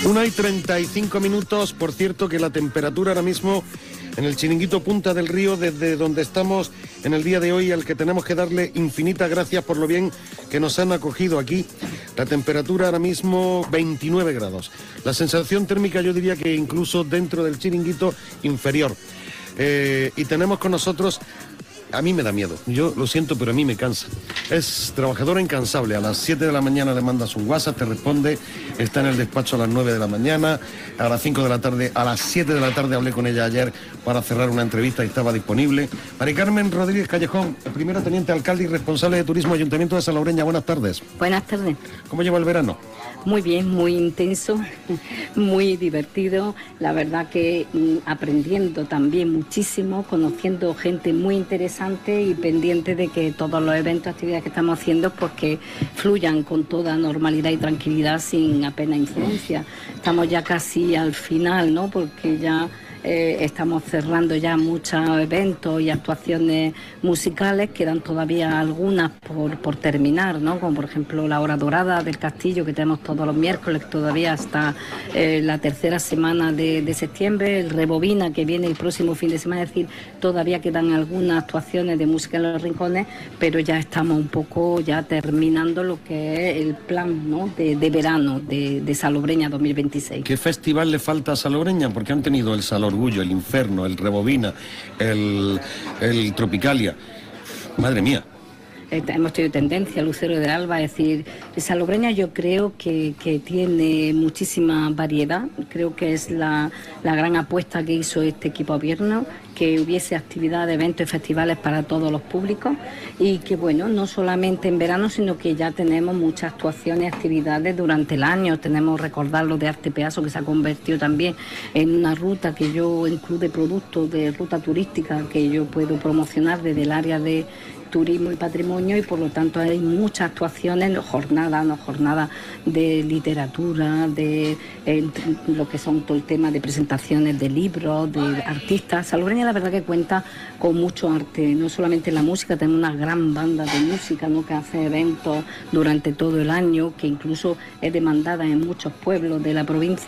1:35, por cierto que la temperatura ahora mismo en el Chiringuito Punta del Río, desde donde estamos en el día de hoy, al que tenemos que darle infinitas gracias por lo bien que nos han acogido aquí. La temperatura ahora mismo 29 grados. La sensación térmica yo diría que incluso dentro del Chiringuito inferior. Y tenemos con nosotros... A mí me da miedo, yo lo siento, pero a mí me cansa. Es trabajadora incansable, a las 7 de la mañana le mandas un WhatsApp, te responde, está en el despacho a las 9 de la mañana, a las 5 de la tarde, a las 7 de la tarde hablé con ella ayer para cerrar una entrevista y estaba disponible. Mari Carmen Rodríguez Callejón, primera teniente alcalde y responsable de turismo Ayuntamiento de Salobreña, buenas tardes. Buenas tardes. ¿Cómo lleva el verano? Muy bien, muy intenso, muy divertido, la verdad que aprendiendo también muchísimo, conociendo gente muy interesante y pendiente de que todos los eventos, actividades que estamos haciendo, pues que fluyan con toda normalidad y tranquilidad sin apenas incidencia. Estamos ya casi al final, ¿no? Porque ya... estamos cerrando ya muchos eventos y actuaciones musicales, quedan todavía algunas por terminar, ¿no? Como por ejemplo la Hora Dorada del Castillo, que tenemos todos los miércoles, todavía hasta la tercera semana de septiembre, el Rebobina, que viene el próximo fin de semana, es decir, todavía quedan algunas actuaciones de música en los rincones, pero ya estamos un poco ya terminando lo que es el plan, ¿no? de verano de Salobreña 2026. ¿Qué festival le falta a Salobreña? Porque han tenido el Salón Orgullo, el Inferno, el Rebobina, el Tropicalia. Madre mía. Hemos tenido tendencia, Lucero del Alba, es decir, Salobreña yo creo que tiene muchísima variedad, creo que es la gran apuesta que hizo este equipo gobierno, que hubiese actividades, eventos y festivales para todos los públicos y que bueno, no solamente en verano, sino que ya tenemos muchas actuaciones y actividades durante el año. Tenemos recordar lo de Arte Peaso, que se ha convertido también en una ruta que yo, en Club de Productos de ruta turística, que yo puedo promocionar desde el área de turismo y patrimonio, y por lo tanto hay muchas actuaciones, jornadas de literatura, de lo que son todo el tema de presentaciones de libros, de artistas. Salobreña la verdad que cuenta con mucho arte, no solamente la música, tenemos una gran banda de música, ¿no? Que hace eventos durante todo el año, que incluso es demandada en muchos pueblos de la provincia.